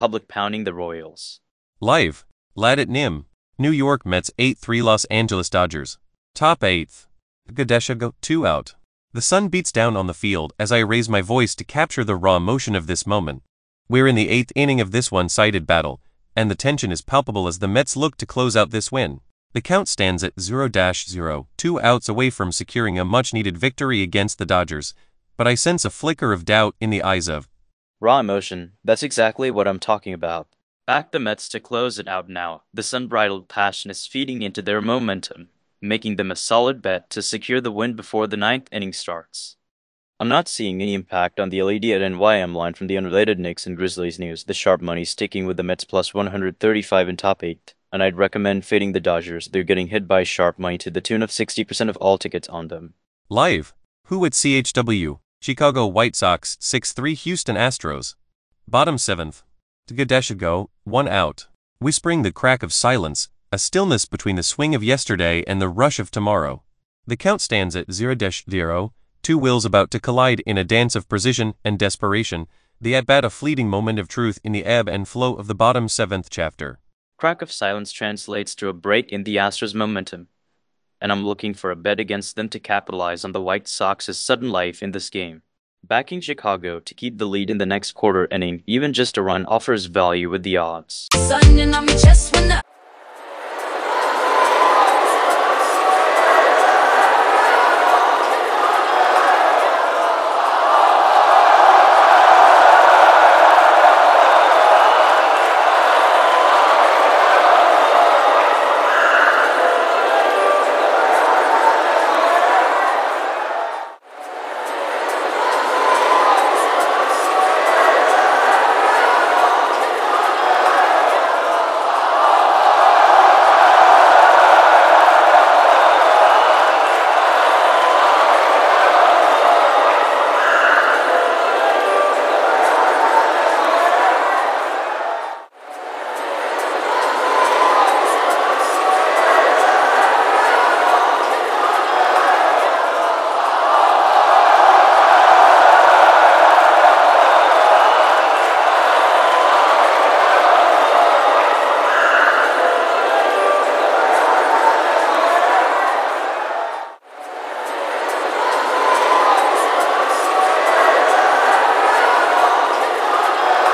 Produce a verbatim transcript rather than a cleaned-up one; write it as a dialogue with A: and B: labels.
A: public pounding the Royals.
B: Live. Lad at N I M. New York Mets eight three Los Angeles Dodgers. Top eighth. Gadesha go two out. The sun beats down on the field as I raise my voice to capture the raw emotion of this moment. We're in the eighth inning of this one-sided battle, and the tension is palpable as the Mets look to close out this win. The count stands at zero zero, two outs away from securing a much-needed victory against the Dodgers, but I sense a flicker of doubt in the eyes of
A: Raw emotion, that's exactly what I'm talking about. Back the Mets to close it out now. The sun-bridled passion is feeding into their momentum, making them a solid bet to secure the win before the ninth inning starts. I'm not seeing any impact on the L E D at N Y M line from the unrelated Knicks and Grizzlies news. The sharp money sticking with the Mets plus one hundred thirty-five in top eight, and I'd recommend fading the Dodgers. They're getting hit by sharp money to the tune of sixty percent of all tickets on them.
B: Live. Who at C H W? Chicago White Sox six three Houston Astros. Bottom seventh. Gadesha go, one out. Whispering the crack of silence, a stillness between the swing of yesterday and the rush of tomorrow. The count stands at zero zero, two wills about to collide in a dance of precision and desperation, the at-bat a fleeting moment of truth in the ebb and flow of the bottom seventh chapter.
A: Crack of silence translates to a break in the Astros' momentum, and I'm looking for a bet against them to capitalize on the White Sox's sudden life in this game. Backing Chicago to keep the lead in the next quarter inning, even just a run offers value with the odds.